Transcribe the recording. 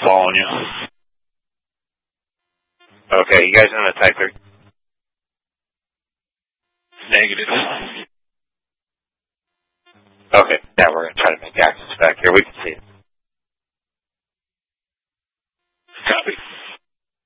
following you. Okay, you guys in the Type 3? Negative. Okay, now we're going to try to make access back here. We can